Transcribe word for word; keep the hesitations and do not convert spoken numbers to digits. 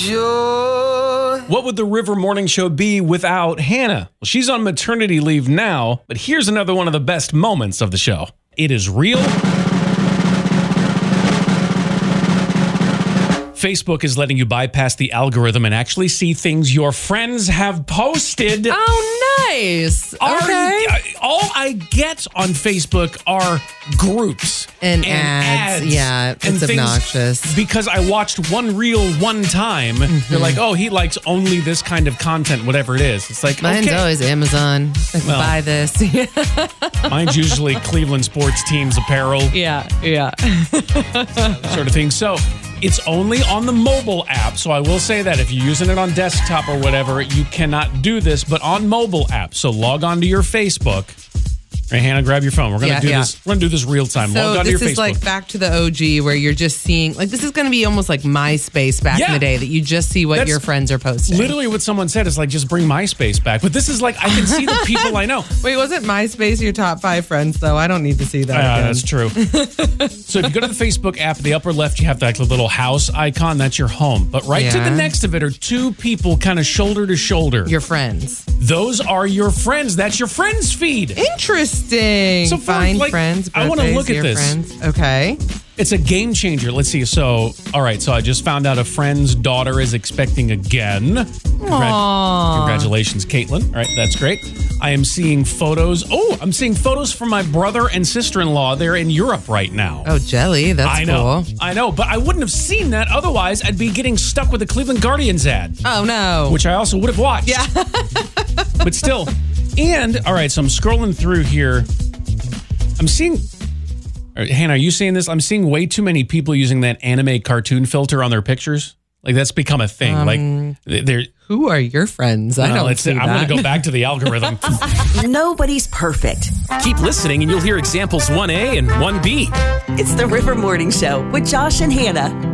joy. What would the River Morning Show be without Hannah? Well, she's on maternity leave now, but here's another one of the best moments of the show. It is real. Facebook is letting you bypass the algorithm and actually see things your friends have posted. Oh, nice. Are, Okay. all I get on Facebook are groups And ads. Yeah, it's and things- obnoxious. Because I watched one reel one time. Mm-hmm. They're like, oh, he likes only this kind of content, whatever it is. It's like, Mine's okay. always Amazon. Like, Well. buy this. Mine's usually Cleveland sports teams apparel yeah, yeah. sort of thing. So it's only on the mobile app. So I will say that if you're using it on desktop or whatever, you cannot do this, but on mobile app. So log on to your Facebook. Hey, Hannah, grab your phone. We're gonna Yeah, do yeah. this. We're gonna do this real time. So log on to this your is Facebook. like back to the O G where you're just seeing, like this is going to be almost like MySpace back Yeah. in the day that you just see what That's your friends are posting. Literally what someone said is like, just bring MySpace back. But this is like, I can see the people I know. Wait, wasn't MySpace your top five friends though? I don't need to see that Yeah, again. that's true. So if you go to the Facebook app, the upper left, you have like the little house icon. That's your home. But right to Yeah. the next of it are two people kind of shoulder to shoulder. Your friends. Those are your friends. That's your friends feed. Interesting. So for, Find like, friends. I wanna birthdays, look at your this. Friends. Okay. It's a game changer. Let's see. So, all right. So I just found out a friend's daughter is expecting again. Congrat- Aww. Congratulations, Caitlin. All right. That's great. I am seeing photos. Oh, I'm seeing photos from my brother and sister-in-law. They're in Europe right now. Oh, jelly. That's I know. cool. I know. But I wouldn't have seen that. Otherwise, I'd be getting stuck with the Cleveland Guardians ad, Oh, no. which I also would have watched. Yeah. But still. And, all right. So I'm scrolling through here. I'm seeing... All right, Hannah, are you seeing this? I'm seeing way too many people using that anime cartoon filter on their pictures. Like, that's become a thing. Um, like, they're... Who are your friends? I well, don't it's- see I'm that. going to go back to the algorithm. Nobody's perfect. Keep listening and you'll hear examples one A and one B. It's the River Morning Show with Josh and Hannah.